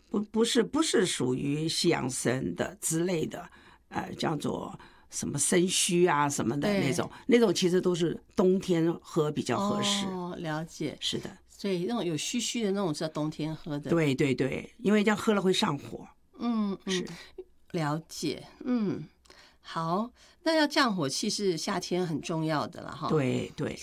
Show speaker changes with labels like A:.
A: 不是属于西洋参的之类的，叫做什么参须啊什么的那种其实都是冬天喝比较合适。
B: 哦，了解。
A: 是的，
B: 所以那种有须须的那种是要冬天喝的。
A: 对对对，因为这样喝了会上火。
B: 是了解。好，那要降火气是夏天很重要的了哈。
A: 对对。